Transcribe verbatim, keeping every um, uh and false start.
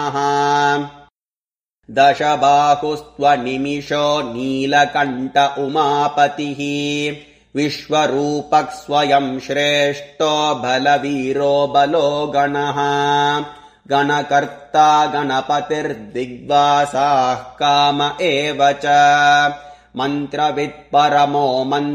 गणः दशबाहुस्त्वनिमिषो नीलकण्ठ उमापतिः विश्वरूपः स्वयं श्रेष्ठो बलवीरो बलो गणः गणकर्ता गणपतिर्दिग्वासाः काम एव च मन्त्रवित् परमो मन्त्र